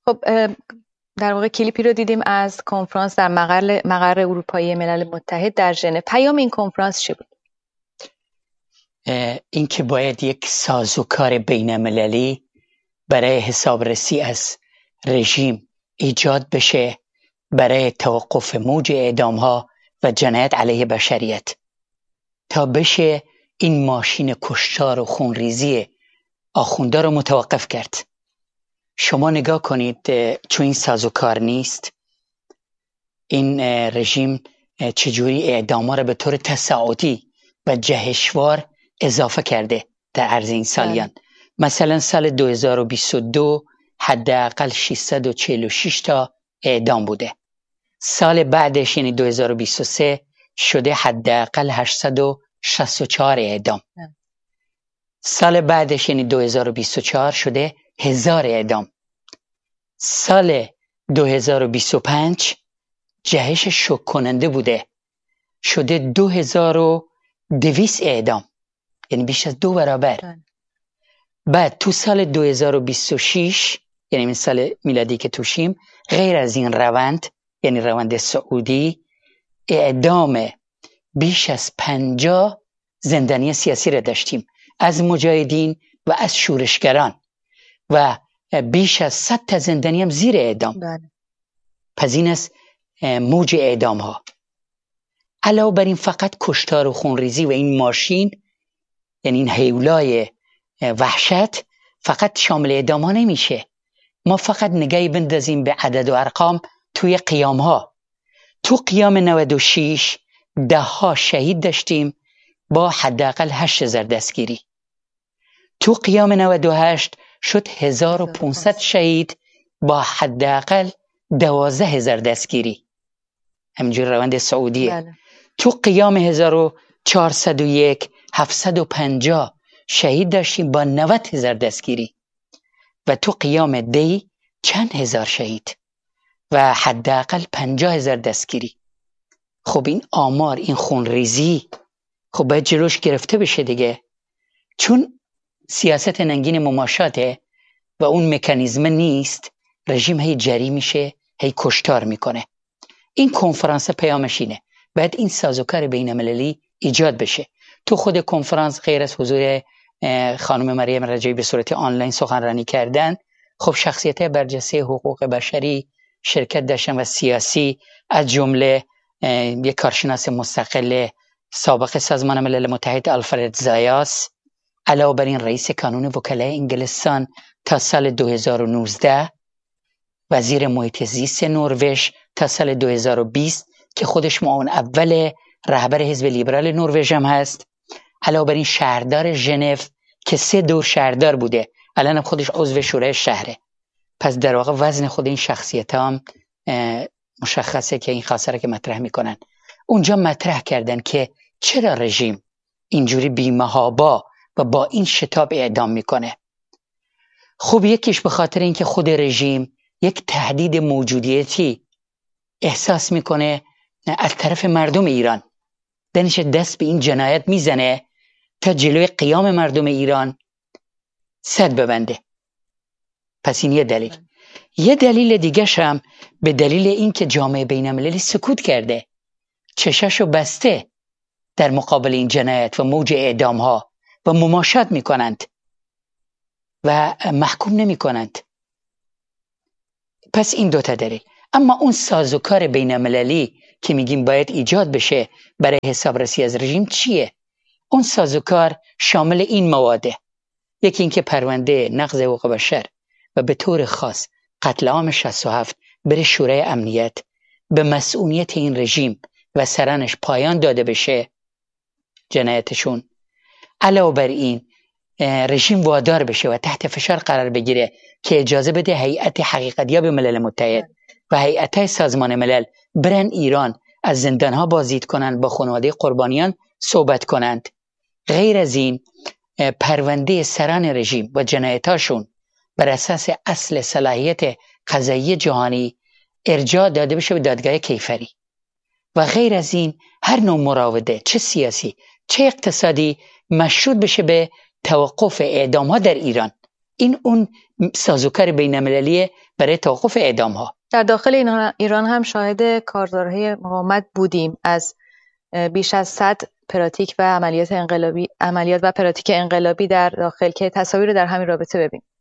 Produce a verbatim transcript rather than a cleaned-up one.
خب در واقع کلیپی رو دیدیم از کنفرانس در مقر مقر اروپایی ملل متحد در ژنو. پیام این کنفرانس چی بود؟ این که باید یک سازوکار بین المللی برای حسابرسی از رژیم ایجاد بشه برای توقف موج اعدام ها و جنایت علیه بشریت تا بشه این ماشین کشتار و خونریزی آخوندا رو متوقف کرد. شما نگاه کنید، چون این سازوکار نیست، این رژیم چجوری اعدام‌ها رو به طور تصاعدی و جهشوار اضافه کرده در عرض این سالیان. مثلا سال دو هزار و بیست و دو حداقل ششصد و چهل و شش تا اعدام بوده. سال بعدش یعنی دو هزار و بیست و سه شده حداقل هشتصد و شصت و چهار اعدام. سال بعدش یعنی دو هزار و بیست و چهار شده هزار اعدام. سال دو هزار و بیست و پنج جهش شوک کننده بوده، شده دو هزار و دویست اعدام، یعنی بیش از دو برابر. ده. بعد تو سال دو هزار و بیست و شش یعنی این سال میلادی که توشیم، غیر از این روند یعنی روند سعودی، اعدام بیش از پنجاه زندانی سیاسی را داشتیم، از مجاهدین و از شورشگران، و بیش از صد تا زندانی هم زیر اعدام. ده. پس این است موج اعدام ها. علاوه بر این فقط کشتار و خونریزی و این ماشین، یعنی این هیولای وحشت، فقط شامل اعدام ها نمیشه. ما فقط نگاهی بندازیم به عدد و ارقام توی قیام ها. تو قیام نود و شش ده ها شهید داشتیم با حداقل هشت هزار دستگیری. تو قیام نود و هشت شد هزار و پانصد شهید با حداقل دوازده هزار دستگیری. همینجور روند سعودیه. بله. تو قیام هزار و چهارصد و یک هفتصد و پنجاه شهید داشتیم با نود هزار دستگیری، و تو قیام دی چند هزار شهید و حداقل پنجاه هزار دستگیری. خب این آمار، این خونریزی، خب باید جلوش گرفته بشه دیگه، چون سیاست ننگین مماشاته و اون مکانیزم نیست، رژیم هی جری میشه، هی کشتار میکنه. این کنفرانس پیامش اینه، باید این سازوکار بین المللی ایجاد بشه. تو خود کنفرانس غیر از حضور خانم مریم رجایی به صورت آنلاین سخنرانی کردن، خب شخصیت برجسته حقوق بشری شرکت داشتن و سیاسی، از جمله یک کارشناس مستقل سابق سازمان ملل متحد آلفرد زایاس، علاوه بر این رئیس کانون وکلای انگلستان تا سال دو هزار و نوزده، وزیر محیط زیست نروژ تا سال دو هزار و بیست که خودش معاون اول رهبر حزب لیبرال نروژ هم هست، علاوه بر این شهردار ژنو که سه دور شهردار بوده، الان خودش عضو شورای شهره. پس در واقع وزن خود این شخصیت هم مشخصه که این خاصره که مطرح میکنن. اونجا مطرح کردن که چرا رژیم اینجوری بی‌محابا و با این شتاب اعدام میکنه. خب یکیش به خاطر اینکه خود رژیم یک تهدید موجودیتی احساس میکنه از طرف مردم ایران، دنش دست به این جنایت میزنه تا جلوی قیام مردم ایران سد ببنده. پس این یه دلیل. یه دلیل دیگه هم به دلیل اینکه جامعه بین المللی سکوت کرده، چشاشو بسته در مقابل این جنایت و موج اعدام ها و مماشات میکنند و محکوم نمی کنند. پس این دوتا دلیل. اما اون سازوکار بین المللی که میگیم باید ایجاد بشه برای حسابرسی از رژیم چیه؟ اون سازوکار شامل این مواده: یکی اینکه پرونده نقض حقوق بشر و به طور خاص قتل عام شصت و هفت بره شورای امنیت، به مسئولیت این رژیم و سرانش پایان داده بشه جنایتشون. علاوه بر این رژیم وادار بشه و تحت فشار قرار بگیره که اجازه بده هیئت حقیقتیاب ملل متحد و هیئت سازمان ملل برن ایران، از زندانها بازدید کنند، با خانواده قربانیان صحبت کنند. غیر از این پرونده سران رژیم و جنایتاشون بر اساس اصل صلاحیت قضایی جهانی ارجاع داده بشه به دادگاه کیفری. و غیر از این هر نوع مراوده، چه سیاسی چه اقتصادی، مشروط بشه به توقف اعدام ها در ایران این اون سازوکار بین المللی برای توقف اعدام ها. در داخل ایران هم شاهد کارزارهای مقاومت بودیم، از بیش از صد پراتیک و عملیات انقلابی عملیات و پراتیک انقلابی در داخل، که تصاویر رو در همین رابطه ببینیم.